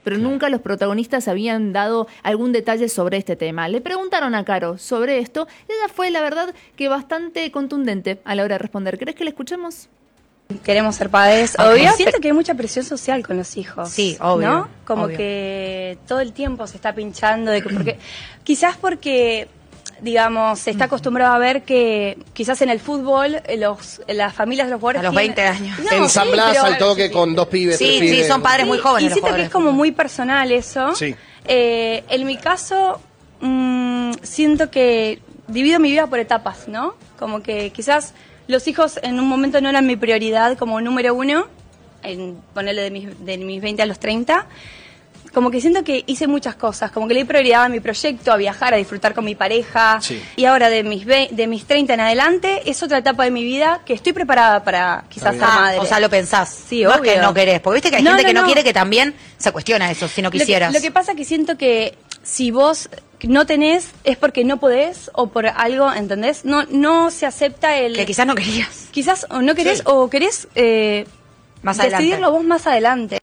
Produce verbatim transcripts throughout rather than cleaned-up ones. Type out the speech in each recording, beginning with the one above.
pero claro. nunca los protagonistas habían dado algún detalle sobre este tema. Le preguntaron a Caro sobre esto, y ella fue, la verdad, que bastante contundente a la hora de responder. ¿Querés que la escuchemos? Queremos ser padres, obvio. Okay. Siento que hay mucha presión social con los hijos. Sí, obvio. ¿No? Como obvio. que todo el tiempo se está pinchando. De que, porque, quizás porque, digamos, se está acostumbrado a ver que quizás en el fútbol los, las familias de los jugadores a los tienen, veinte años. No, Ensamblás sí, pero, al toque con dos pibes. Sí, tres sí, pibes. son padres sí, muy jóvenes. Y siento que es como muy personal eso. Sí. Eh, en mi caso, mmm, siento que divido mi vida por etapas, ¿no? Como que quizás los hijos en un momento no eran mi prioridad como número uno, en ponerle de mis, de mis veinte a los treinta. Como que siento que hice muchas cosas, como que le di prioridad a mi proyecto, a viajar, a disfrutar con mi pareja. Sí. Y ahora de mis ve- de mis treinta en adelante es otra etapa de mi vida que estoy preparada para quizás ser Ah, madre. o sea, lo pensás. Sí, no obvio. es que no querés, porque viste que hay No, gente no, que no, no. quiere, que también se cuestiona eso, si no quisieras. Lo que, lo que pasa es que siento que si vos no tenés es porque no podés o por algo, ¿entendés? No no se acepta el... Que quizás no querías. Quizás o no querés Sí. o querés eh, Más adelante. decidirlo vos más adelante.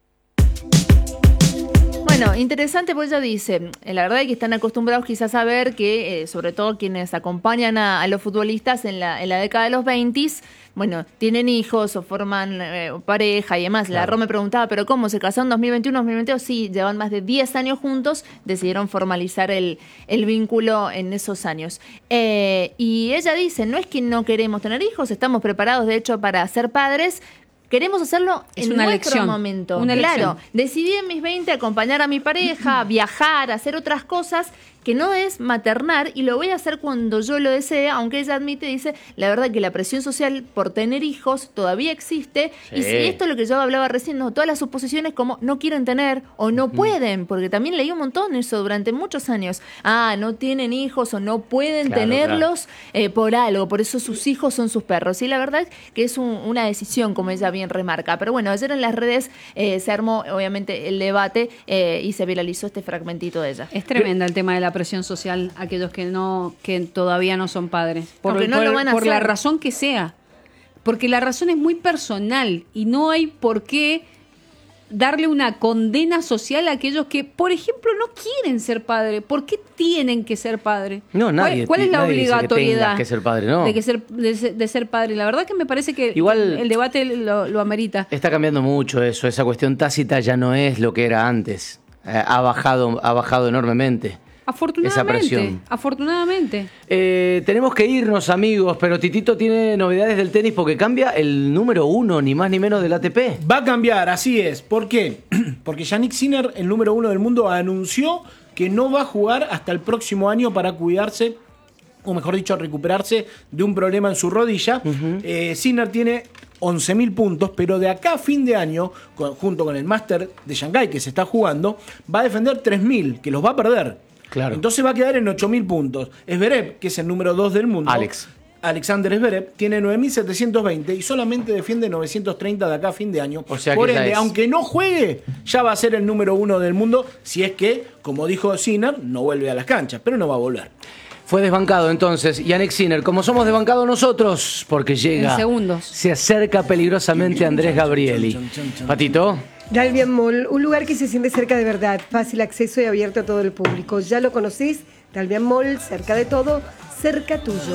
Bueno, interesante, porque ella dice, eh, la verdad es que están acostumbrados quizás a ver que, eh, sobre todo quienes acompañan a, a los futbolistas en la, en la década de los veinte, bueno, tienen hijos o forman eh, pareja y demás. Claro. La Ro me preguntaba, ¿pero cómo? ¿Se casaron dos mil veintiuno, dos mil veintidós? Sí, llevan más de diez años juntos, decidieron formalizar el, el vínculo en esos años. Eh, y ella dice, no es que no queremos tener hijos, estamos preparados de hecho para ser padres. Queremos hacerlo es en una nuestro elección, momento. Una claro, elección. decidí en mis veinte acompañar a mi pareja, viajar, hacer otras cosas que no es maternar, y lo voy a hacer cuando yo lo desee, aunque ella admite, dice, la verdad que la presión social por tener hijos todavía existe, sí. Y si esto es lo que yo hablaba recién, no, todas las suposiciones como no quieren tener o no mm. pueden, porque también leí un montón eso durante muchos años, ah, no tienen hijos o no pueden claro, tenerlos claro. Eh, por algo, por eso sus hijos son sus perros, y la verdad que es un, una decisión, como ella bien remarca, pero bueno, ayer en las redes eh, se armó obviamente el debate eh, y se viralizó este fragmentito de ella. Es tremenda el tema de la presión social, aquellos que no que todavía no son padres, por, no por, lo van a por hacer. La razón que sea, porque la razón es muy personal y no hay por qué darle una condena social a aquellos que, por ejemplo, no quieren ser padre. ¿Por qué tienen que ser padre? No, nadie. ¿Cuál, cuál es la nadie obligatoriedad dice que, que ser padre, no. de, que ser, de, de ser padre? La verdad que me parece que igual el debate lo, lo amerita. Está cambiando mucho eso. Esa cuestión tácita ya no es lo que era antes. Eh, ha bajado, ha bajado enormemente. Afortunadamente, afortunadamente. Eh, tenemos que irnos, amigos, pero Titito tiene novedades del tenis porque cambia el número uno, ni más ni menos del A T P. Va a cambiar, así es. ¿Por qué? Porque Jannik Sinner, el número uno del mundo, anunció que no va a jugar hasta el próximo año para cuidarse, o mejor dicho, recuperarse de un problema en su rodilla. Uh-huh. eh, Sinner tiene once mil puntos, pero de acá a fin de año, con, junto con el Master de Shanghái que se está jugando, va a defender tres mil, que los va a perder. Claro. Entonces va a quedar en ocho mil puntos. Zverev, que es el número dos del mundo, Alex. Alexander Zverev, tiene nueve mil setecientos veinte y solamente defiende novecientos treinta de acá a fin de año. O sea Por que ende, es... aunque no juegue, ya va a ser el número uno del mundo, si es que, como dijo Sinner, no vuelve a las canchas, pero no va a volver. Fue desbancado entonces Jannik Sinner, como somos desbancados nosotros, porque llega, en segundos. Se acerca peligrosamente Andrés Gabrieli. Patito. Dalbian Mall, un lugar que se siente cerca de verdad, fácil acceso y abierto a todo el público. ¿Ya lo conocés? Dalbian Mall, cerca de todo, cerca tuyo.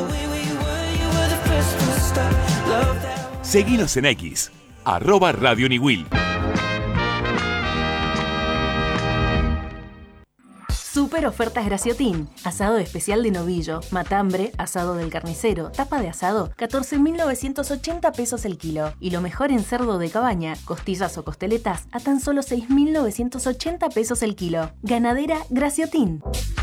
Seguinos en X, arroba Radio Niwil. Super ofertas Graciotín. Asado especial de novillo, matambre, asado del carnicero, tapa de asado, catorce mil novecientos ochenta pesos el kilo. Y lo mejor en cerdo de cabaña, costillas o costeletas, a tan solo seis mil novecientos ochenta pesos el kilo. Ganadera Graciotín.